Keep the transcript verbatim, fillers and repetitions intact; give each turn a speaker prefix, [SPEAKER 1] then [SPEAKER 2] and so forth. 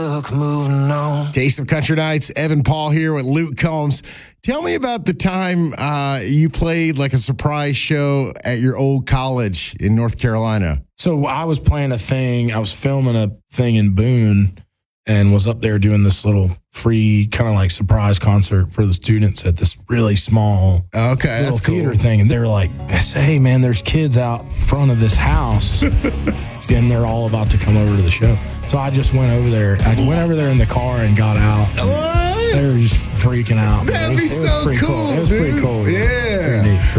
[SPEAKER 1] Look, moving on.
[SPEAKER 2] Taste of Country Nights, Evan Paul here with Luke Combs. Tell me about the time uh, you played like a surprise show at your old college in North Carolina.
[SPEAKER 3] So I was playing a thing. I was filming a thing in Boone and was up there doing this little free kind of like surprise concert for the students at this really small
[SPEAKER 2] okay,
[SPEAKER 3] little
[SPEAKER 2] that's cool.
[SPEAKER 3] theater thing. And they were like, hey, man, there's kids out front of this house. And they're all about to come over to the show. So I just went over there. I went over there in the car and got out. And they were just freaking out.
[SPEAKER 2] That'd
[SPEAKER 3] it was,
[SPEAKER 2] be
[SPEAKER 3] it was
[SPEAKER 2] so
[SPEAKER 3] pretty
[SPEAKER 2] cool,
[SPEAKER 3] cool. It was
[SPEAKER 2] dude.
[SPEAKER 3] pretty cool.
[SPEAKER 2] Yeah.
[SPEAKER 3] Pretty neat.